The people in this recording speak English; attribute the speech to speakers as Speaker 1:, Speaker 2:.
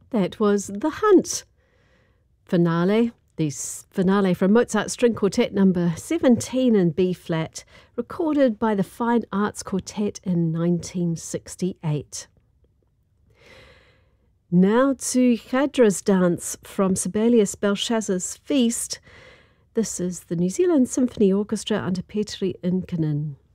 Speaker 1: That was The Hunt. Finale. The finale from Mozart String Quartet number 17 in B-flat, recorded by the Fine Arts Quartet in 1968. Now to Chadra's Dance from Sibelius Belshazzar's Feast. This is the New Zealand Symphony Orchestra under Petri Inkinen.